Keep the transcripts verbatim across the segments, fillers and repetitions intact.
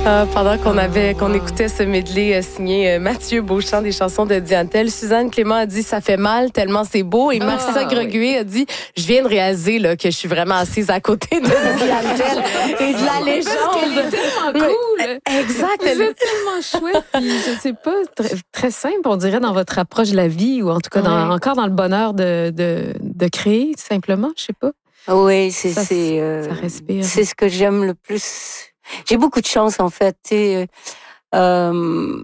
Euh, pendant qu'on avait qu'on écoutait ce medley euh, signé euh, Mathieu Beauchamp des chansons de Diane Tell, Suzanne Clément a dit ça fait mal tellement c'est beau et Marissa oh, Greguet oui. a dit je viens de réaliser là que je suis vraiment assise à côté de Diane Tell et de la légende. Parce qu'elle est tellement cool. Exact. Elle est tellement chouette. Puis, je sais pas, très, très simple on dirait dans votre approche de la vie ou en tout cas dans, ouais. encore dans le bonheur de de, de créer simplement, je sais pas. Oui, c'est ça, c'est euh, ça respire. C'est ce que j'aime le plus. J'ai beaucoup de chance, en fait. Euh, le,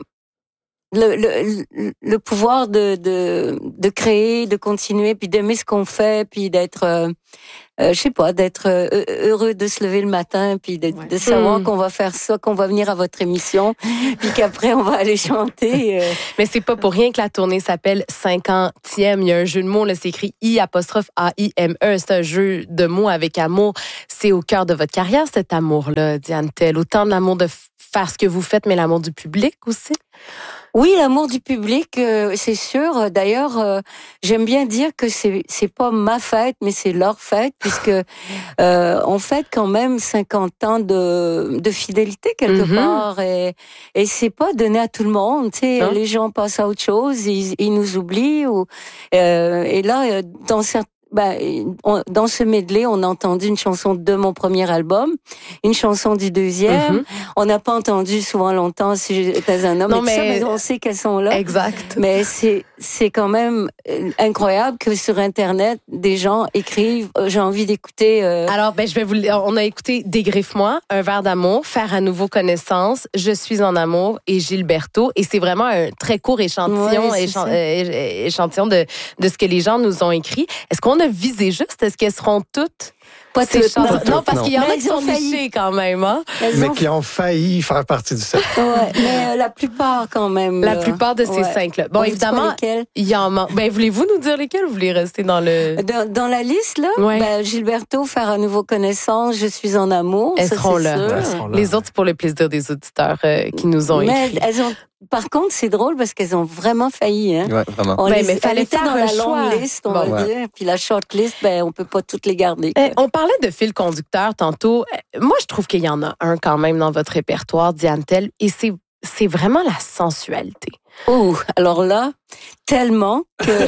le, le pouvoir de, de, de créer, de continuer, puis d'aimer ce qu'on fait, puis d'être, euh, euh, je sais pas, d'être heureux de se lever le matin, puis de, ouais. de savoir mmh. qu'on va faire ça, qu'on va venir à votre émission, puis qu'après on va aller chanter. Euh. Mais c'est pas pour rien que la tournée s'appelle cinquantième. Il y a un jeu de mots, là, c'est écrit I apostrophe A I M E. C'est un jeu de mots avec amour. C'est au cœur de votre carrière, cet amour-là, Diane Tell. Autant de l'amour de faire ce que vous faites, mais l'amour du public aussi. Oui, l'amour du public, euh, c'est sûr. D'ailleurs, euh, j'aime bien dire que c'est c'est pas ma fête, mais c'est leur fête, puisque euh, on fête quand même cinquante ans de de fidélité quelque mm-hmm. part, et et c'est pas donné à tout le monde. Tu sais, les gens passent à autre chose, ils, ils nous oublient. Ou euh, et là, dans certains Ben, on, dans ce medley, on a entendu une chanson de mon premier album, une chanson du deuxième. Mm-hmm. On n'a pas entendu souvent longtemps Si j'étais un homme. Non, mais... Ça, mais on sait qu'elles sont là. Exact. Mais c'est c'est quand même incroyable que sur Internet, des gens écrivent « J'ai envie d'écouter... Euh... » Alors, ben, je vais vous... On a écouté « Dégriffe-moi »,« Un verre d'amour »,« Faire à nouveau connaissance »,« Je suis en amour » et « Gilberto ». Et c'est vraiment un très court échantillon, ouais, échan... euh, échantillon de, de ce que les gens nous ont écrit. Est-ce qu'on a visé juste? Est-ce qu'elles seront toutes? Pas toutes. Non, non, non, parce qu'il y en a qui sont failli. nichées quand même. Hein? Mais ont... qui ont failli faire partie du set. Ouais, mais euh, la plupart quand même. La là. plupart de ces ouais. cinq-là. Bon, On évidemment, il y en manque. Ben, voulez-vous nous dire lesquels? Vous voulez rester dans le... Dans, dans la liste, là, ouais. ben, Gilberto, Faire à nouveau connaissance, Je suis en amour. Elles ça, seront là. Sûr. Ouais, elles seront là. Les autres, c'est pour le plaisir des auditeurs euh, qui nous ont mais écrit. Elles ont... Par contre, c'est drôle parce qu'elles ont vraiment failli. Hein? Ouais, vraiment. On ben, les, mais fallait elles étaient dans la longue liste, on bon, va ouais. dire. Puis la short list, ben, on peut pas toutes les garder. Eh, on parlait de fil conducteur tantôt. Moi, je trouve qu'il y en a un quand même dans votre répertoire, Diane Tell, et c'est, c'est vraiment la sensualité. Oh, alors là, tellement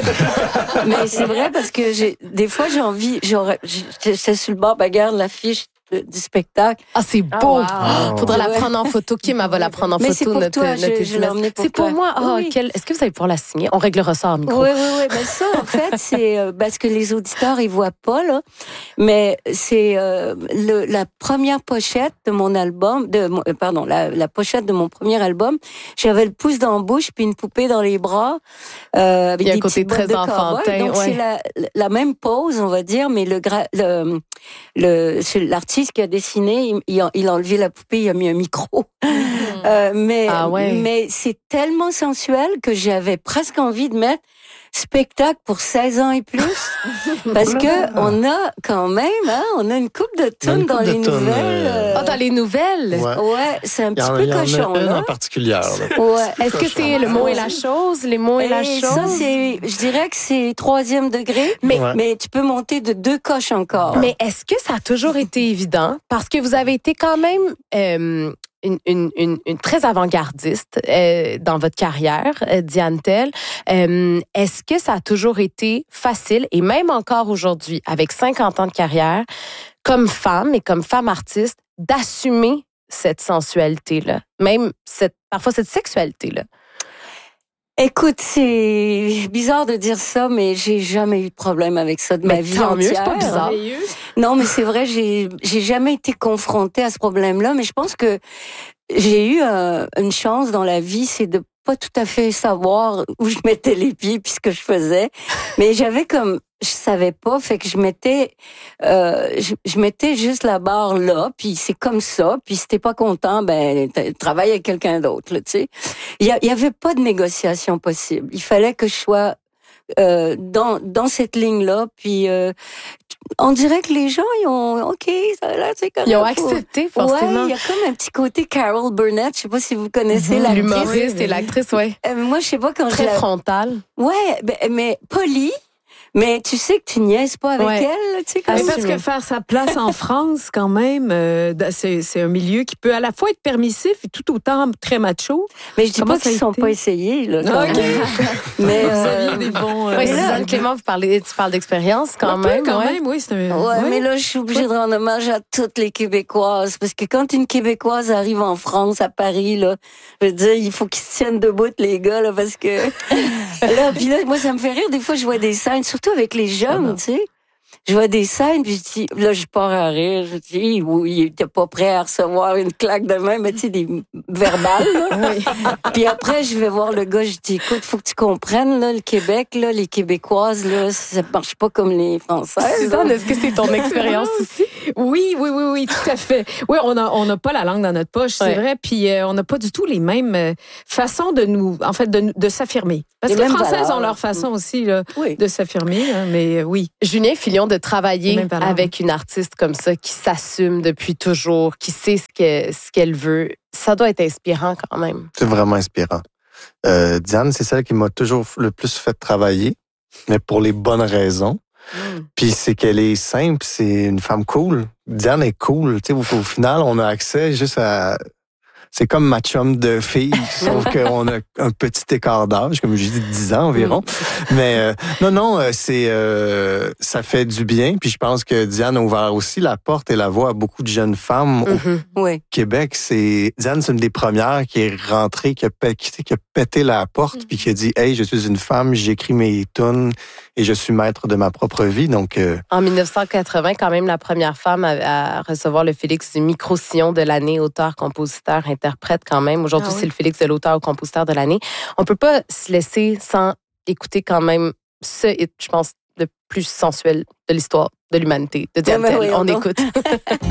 que... mais c'est vrai parce que j'ai, des fois, j'ai envie... J'aurais, j'étais sur le bord, ben, regarde l'affiche du spectacle. Ah, c'est beau! Oh, wow. Faudra la prendre en photo. Kim, elle va la prendre en mais photo. C'est pour notre, toi, notre je, je l'ai emmené pour C'est toi. pour moi. Oh, oui. quel... Est-ce que vous allez pouvoir la signer? On réglera ça en micro. Oui, oui, oui. Ben ça, en fait, c'est euh, parce que les auditeurs, ils voient pas, là. Mais c'est euh, le, la première pochette de mon album, de euh, pardon, la, la pochette de mon premier album. J'avais le pouce dans la bouche puis une poupée dans les bras. Euh, avec Il y a des un côté très enfantin. Donc, ouais. c'est la, la même pose, on va dire, mais le, le, le, c'est l'artiste qui a dessiné, il, il, a, il a enlevé la poupée, il a mis un micro. Mmh. Euh, mais, ah ouais. mais c'est tellement sensuel que j'avais presque envie de mettre spectacle pour seize ans et plus. Parce que on a quand même, hein, on a une coupe de tunes dans les nouvelles. Euh... Oh, dans les nouvelles? Ouais, ouais c'est un petit peu il y en cochon. Il y en a une là. en particulier. Ouais. Est-ce que c'est le mot et la chose? Les mots et, et la chose? Ça, c'est, je dirais que c'est troisième degré, mais, ouais. mais tu peux monter de deux coches encore. Mais est-ce que ça a toujours été évident? Parce que vous avez été quand même... Euh, Une, une, une, une très avant-gardiste euh, dans votre carrière, euh, Diane Tell. Euh, est-ce que ça a toujours été facile, et même encore aujourd'hui, avec cinquante ans de carrière, comme femme et comme femme artiste, d'assumer cette sensualité-là, même cette, parfois cette sexualité-là? Écoute, c'est bizarre de dire ça, mais j'ai jamais eu de problème avec ça de mais ma vie tant entière. Mieux, c'est pas bizarre. Non, mais c'est vrai, j'ai j'ai jamais été confrontée à ce problème-là, mais je pense que j'ai eu euh, une chance dans la vie, c'est de pas tout à fait savoir où je mettais les pieds puis ce que je faisais, mais j'avais comme je savais pas, fait que je mettais euh, je, je mettais juste la barre là, puis c'est comme ça, puis si t'es pas content, ben travaille avec quelqu'un d'autre, tu sais. Il y, y avait pas de négociation possible. Il fallait que je sois euh, dans dans cette ligne là, puis euh, on dirait que les gens ils ont ok, ça là c'est correct. Ils ont accepté forcément. Ouais, il y a comme un petit côté Carol Burnett, je sais pas si vous connaissez mmh, l'actrice. L'humoriste et l'actrice, ouais. Euh, moi je sais pas quand très je la... frontale. Ouais, ben, mais polie. Mais tu sais que tu niaises pas avec Ouais. elle, tu sais, Mais comme parce que faire sa place en France, quand même, euh, c'est, c'est un milieu qui peut à la fois être permissif et tout autant très macho. Mais je dis Comment pas ça a qu'ils sont été? pas essayés, là. quand OK. même. Mais, Vous euh, aviez des bons... euh, Oui, mais là- Suzanne Clément, vous parlez, tu parles d'expérience quand un peu, même. quand ouais. même, oui. C'est un... Ouais, ouais. mais là, je suis obligée de rendre hommage à toutes les Québécoises. Parce que quand une Québécoise arrive en France, à Paris, là, je veux dire, il faut qu'ils se tiennent debout, les gars, là, parce que, là, puis là, moi, ça me fait rire. Des fois, je vois des scènes, surtout avec les jeunes, tu sais. Je vois des scènes, puis je dis, là, je pars à rire. Je dis, oui, il était pas prêt à recevoir une claque de main, mais tu sais, des verbales, là. Oui. Puis après, je vais voir le gars, je dis, écoute, faut que tu comprennes, là, le Québec, là, les Québécoises, là, ça marche pas comme les Françaises. Suzanne, est-ce que c'est ton expérience aussi? Oui, oui, oui, oui, tout à fait. Oui, on a, on n'a pas la langue dans notre poche, c'est Ouais. vrai. Puis euh, on n'a pas du tout les mêmes euh, façons de nous, en fait, de, nous- de s'affirmer. Parce Les que les mêmes Françaises valeurs. ont leur façon aussi là, Oui. de s'affirmer, hein, mais euh, oui. Julien Filion, de travailler Même valeur. avec une artiste comme ça, qui s'assume depuis toujours, qui sait ce que- ce qu'elle veut, ça doit être inspirant quand même. C'est vraiment inspirant. Euh, Diane, c'est celle qui m'a toujours le plus fait travailler, mais pour les bonnes raisons. Puis c'est qu'elle est simple, c'est une femme cool. Diane est cool. Tu sais, au, au final, on a accès juste à... C'est comme ma chum de fille, sauf qu'on a un petit écart d'âge, comme j'ai dit, dix ans environ. Mais euh, non, non, euh, c'est euh, ça fait du bien. Puis je pense que Diane a ouvert aussi la porte et la voie à beaucoup de jeunes femmes au Mhm. Oui. Québec. C'est Diane, c'est une des premières qui est rentrée, qui a, pé- qui, qui a pété la porte, puis qui a dit, hey, je suis une femme, j'écris mes tunes et je suis maître de ma propre vie. Donc euh, En dix-neuf cent quatre-vingts, quand même la première femme à, à recevoir le Félix du micro-sillon de l'année, auteur, compositeur, interprète quand même. Aujourd'hui, Ah oui. c'est le Félix de l'auteur, compositeur de l'année. On peut pas se laisser sans écouter quand même ce hit, je pense, le plus sensuel de l'histoire de l'humanité, de Diane mais Tell. voyons On donc. écoute.